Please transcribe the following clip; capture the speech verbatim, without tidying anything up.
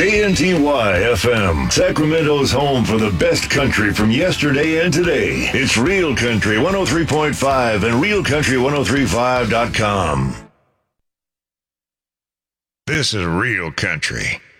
K N T Y F M, Sacramento's home for the best country from yesterday and today. It's Real Country one oh three point five and real country ten thirty-five dot com. This is Real Country.